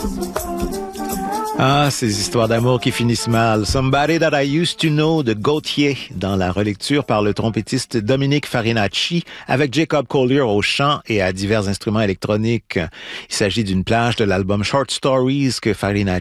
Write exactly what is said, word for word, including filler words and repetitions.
Ah, ces histoires d'amour qui finissent mal. Somebody That I Used to Know de Gauthier dans la relecture par le trompettiste Dominique Farinacci avec Jacob Collier au chant et à divers instruments électroniques. Il s'agit d'une plage de l'album Short Stories que Farinacci